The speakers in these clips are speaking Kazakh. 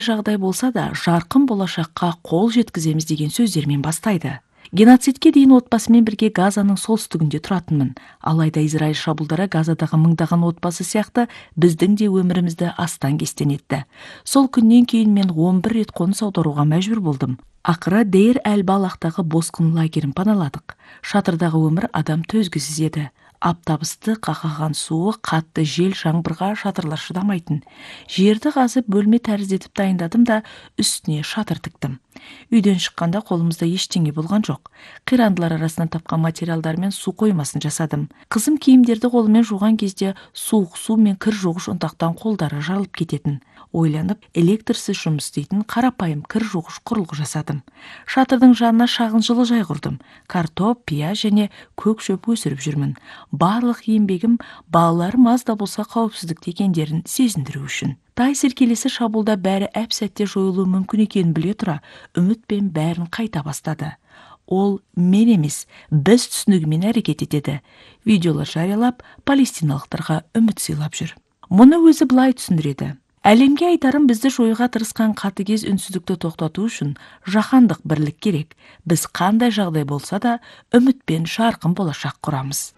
жағдай болса да, жарқын болашаққа қол жеткіземіз деген сөздермен бастайды. Геноцидке дейін отбасымен бірге Газаның солтүстігінде тұратынмын. Алайда Израиль шабуылдары Газадағы мыңдаған отбасы сияқты біздің де өмірімізді астан-кестен етті. Сол күннен кейін мен 11 рет қоныс аударуға мәжбүр болдым. Ақыры Дейр-әл-Балақтағы босқын лагерін паналадық. Шатырдағы өмір адам төзгісіз еді. Аптабысты қақаған суы, қатты жел, жаңбырға шатырлар шыдамайтын. Жерді қазып бөлме тәріздетіп дайындадым да үстіне шатыр тіктім. Үйден шыққанда қолымызда ештеңе болған жоқ. Қирандылар арасынан тапқан материалдармен су қоймасын жасадым. Қызым киімдерді қолымен жуған кезде суық су мен кір жуғыш ұнтақтан қолдары жарылып кететін. Ойланып, электрсіз жұмыс істейтін қарапайым кір жуғыш құрылғы жасадым. Шатырдың жанына шағын жылыжай құрдым. Картоп, пияз және көк шөп өсіріп жүрмін. Барлық еңбегім балаларым аз да болса қауіпсіздікте екендерін сезіндіру үшін. Тай серкелесі шабуылда бәрі әп-сәтте жойылуы мүмкін екенін біле тұра, үмітпен бәрін қайта бастады. Ол мен емес, біз түсінігімен әрекет етеді. Видеолар жариялап, палестиналықтарға үміт сыйлап жүр. Мұны өзі былай түсіндіреді. Әлемге айтарым, бізді жоюға тырысқан қатыгез үнсіздікті тоқтату үшін жаһандық бірлік керек. Біз қандай жағдай болса да, үмітпен жарқын болашақ құрамыз.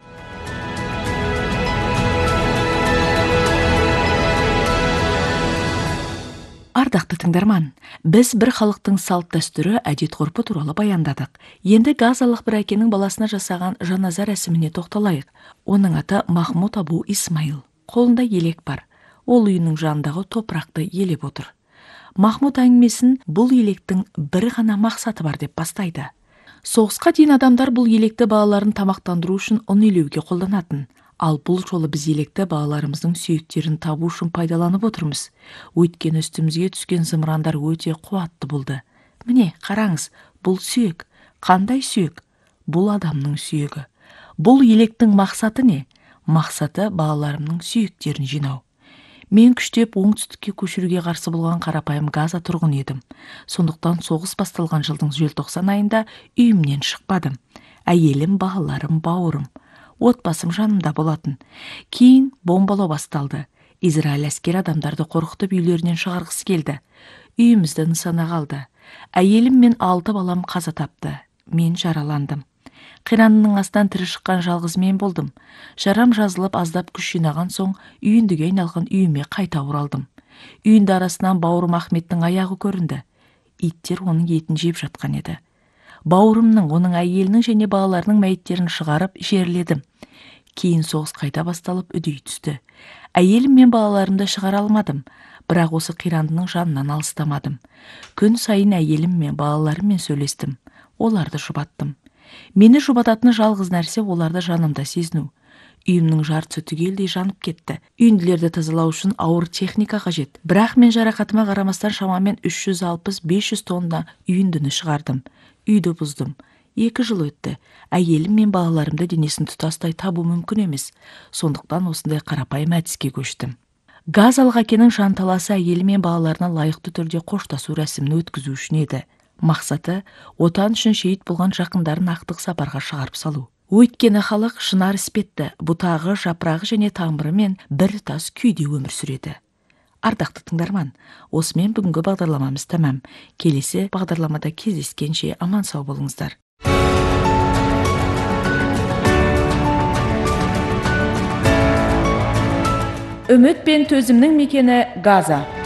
Ардақты тыңдарман, біз бір халықтың салт дәстүрі, әдет-ғұрпы туралы баяндадық. Енді газалық бір әкенің баласына жасаған жаназа рәсіміне тоқталайық. Оның аты Махмуд Абу Исмаил. Қолында елек бар. Ол үйінің жанындағы топырақты елеп отыр. Махмуд әңгімесін бұл електің бір ғана мақсаты бар деп бастайды. Соғысқа дейін адамдар бұл електі балаларын тамақтандыру үшін ұн илеуге қолданатын. Ал бұл жолы біз електі балаларымыздың сүйектерін табу үшін пайдаланып отырмыз. Өйткені үстімізге түскен зымырандар өте қуатты болды. Міне, қараңыз, бұл сүйек. Қандай сүйек? Бұл адамның сүйегі. Бұл електің мақсаты не? Мақсаты балаларымның сүйектерін жинау. Мен күштеп оңтүстікке көшіруге қарсы болған қарапайым Газа тұрғын едім. Сондықтан соғыс басталған жылдың желтоқсан айында үйімнен шықпадым. Әйелім, балаларым, бауырым, отбасым жанымда болатын. Кейін бомбалау басталды. Израиль әскер адамдарды қорқытып үйлерінен шығарғысы келді. Үйімізді нысанаға алды. Әйелім мен 6 балам қаза тапты. Мен жараландым. Қиранның астан тірі шыққан жалғыз мен болдым. Жарам жазылып аздап күш жинаған соң үйіндіге айналған үйіме қайта оралдым. Үйінді арасынан бауырым Ахметтің аяғы көрінді. Иттер оның етін жеп жатқан еді. Бауырымның, оның әйелінің және балаларының мәйіттерін шығарып жерледім. Кейін соғыс қайта басталып үдей түсті. Әйелім мен балаларымды шығара алмадым, бірақ осы қирандының жанынан алыстамадым. Күн сайын әйелім мен балаларыммен сөйлестім. Оларды жұбаттым. Мені жұбататын жалғыз нәрсе оларды жанымда сезіну. Үйімнің жартысы түгелдей жанып кетті. Үйінділерді тазалау үшін ауыр техника қажет. Бірақ мен жарақатыма қарамастан шамамен 360-500 тонна үйіндіні шығардым. Үйді бұздым. 2 жыл өтті. Әйелім мен балаларымды денесін тұтастай табу мүмкін емес. Сондықтан осындай қарапайым әдіске көштім. Газалық әкенің жанталасы әйелі мен балаларына лайықты түрде қоштасу рәсімін өткізу үшін еді. Мақсаты отан үшін шейіт болған жақындарын ақтық сапарға шығарып салу. Өйткені халық шынар іспетті, бұтағы, жапырағы және тамырымен бір тас күйде өмір сүреді. Ардақты тыңдарман, осымен бүгінгі бағдарламамыз тәмам. Келесі бағдарламада кездескенше аман сау болыңыздар. Үміт пен төзімнің мекені Газа.